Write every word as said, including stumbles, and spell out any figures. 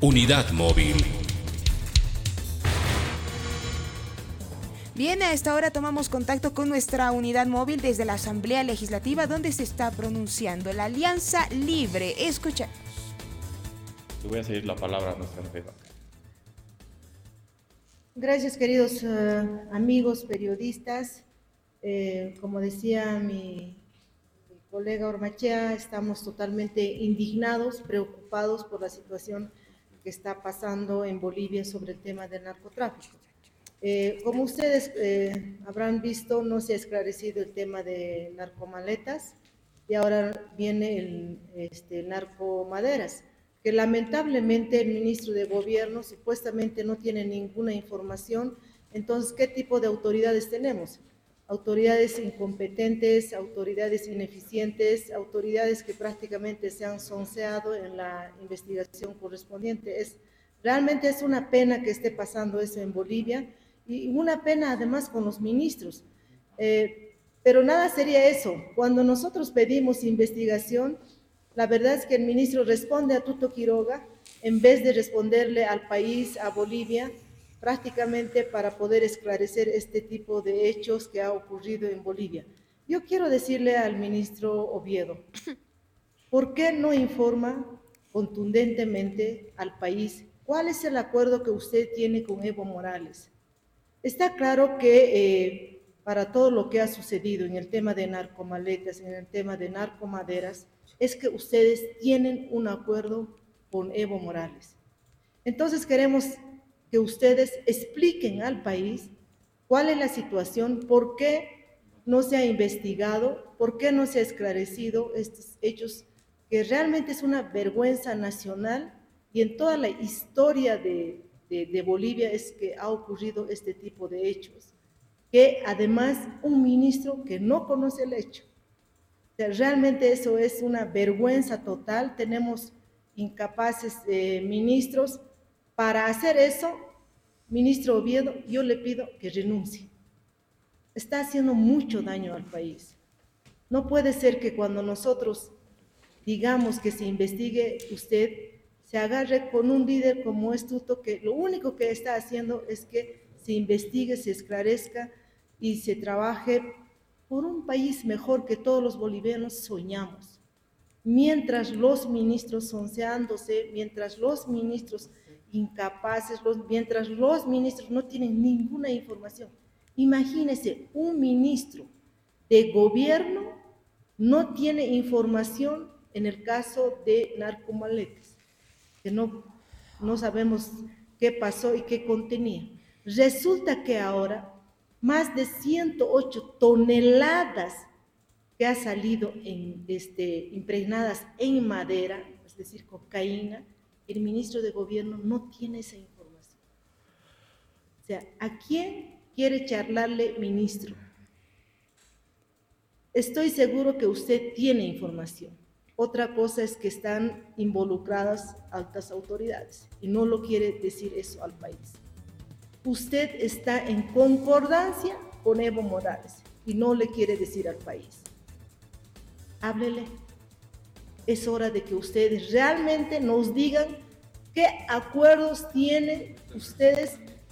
Unidad Móvil. Bien, a esta hora tomamos contacto con nuestra unidad móvil desde la Asamblea Legislativa, donde se está pronunciando la Alianza Libre. Escuchemos. Le voy a ceder la palabra a nuestra jefa. Gracias, queridos uh, amigos periodistas. Eh, como decía mi, mi colega Ormachea, estamos totalmente indignados, preocupados por la situación que está pasando en Bolivia sobre el tema del narcotráfico. Eh, como ustedes eh, habrán visto, no se ha esclarecido el tema de narcomaletas y ahora viene el este, narcomaderas, que lamentablemente el ministro de Gobierno supuestamente no tiene ninguna información. Entonces, ¿qué tipo de autoridades tenemos? Autoridades incompetentes, autoridades ineficientes, autoridades que prácticamente se han sonseado en la investigación correspondiente. Es, realmente es una pena que esté pasando eso en Bolivia y una pena además con los ministros. Eh, pero nada sería eso. Cuando nosotros pedimos investigación, la verdad es que el ministro responde a Tuto Quiroga en vez de responderle al país, a Bolivia, prácticamente para poder esclarecer este tipo de hechos que ha ocurrido en Bolivia. Yo quiero decirle al ministro Oviedo, ¿por qué no informa contundentemente al país cuál es el acuerdo que usted tiene con Evo Morales? Está claro que eh, para todo lo que ha sucedido en el tema de narcomaletas, en el tema de narcomaderas, es que ustedes tienen un acuerdo con Evo Morales. Entonces queremos que ustedes expliquen al país cuál es la situación, por qué no se ha investigado, por qué no se ha esclarecido estos hechos, que realmente es una vergüenza nacional y en toda la historia de, de, de Bolivia es que ha ocurrido este tipo de hechos, que además un ministro que no conoce el hecho. O sea, realmente eso es una vergüenza total. Tenemos incapaces eh, ministros. Para hacer eso, ministro Oviedo, yo le pido que renuncie. Está haciendo mucho daño al país. No puede ser que cuando nosotros digamos que se investigue, usted se agarre con un líder como es Tuto, que lo único que está haciendo es que se investigue, se esclarezca y se trabaje por un país mejor que todos los bolivianos soñamos. Mientras los ministros sonseándose, mientras los ministros incapaces, los, mientras los ministros no tienen ninguna información. Imagínese, un ministro de gobierno no tiene información en el caso de narcomaletas, que no, no sabemos qué pasó y qué contenía. Resulta que ahora más de ciento ocho toneladas que ha salido en, este, impregnadas en madera, es decir, cocaína, el ministro de Gobierno no tiene esa información. O sea, ¿a quién quiere charlarle, ministro? Estoy seguro que usted tiene información. Otra cosa es que están involucradas altas autoridades y no lo quiere decir eso al país. Usted está en concordancia con Evo Morales y no le quiere decir al país. Háblele. Es hora de que ustedes realmente nos digan qué acuerdos tienen ustedes